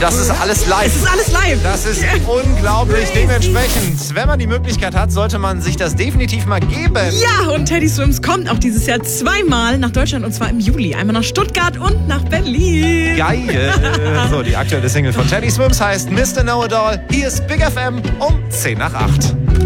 Und das ist alles live. Es ist alles live. Das ist unglaublich. Dementsprechend, wenn man die Möglichkeit hat, sollte man sich das definitiv mal geben. Ja, und Teddy Swims kommt auch dieses Jahr zweimal nach Deutschland und zwar im Juli. Einmal nach Stuttgart und nach Berlin. Geil. So, die aktuelle Single von Teddy Swims heißt Mr. Know-It-All. Hier ist Big FM um 10 nach 8.